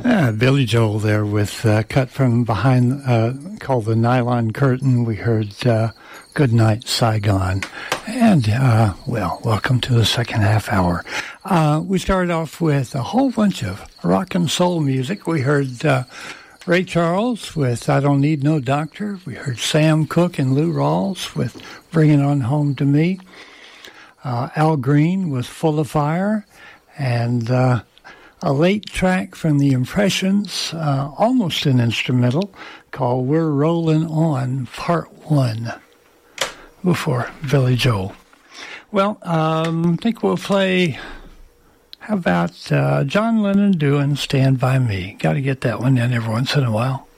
Billy Joel there with cut from behind, called The Nylon Curtain. We heard Good Night, Saigon. And, welcome to the second half hour. We started off with a whole bunch of rock and soul music. We heard Ray Charles with I Don't Need No Doctor. We heard Sam Cooke and Lou Rawls with Bring It On Home to Me. Al Green with Full of Fire. And a late track from the Impressions, almost an instrumental, called We're Rollin' On, Part 1, before Billy Joel. Well, I think we'll play, how about John Lennon doing Stand By Me? Got to get that one in every once in a while.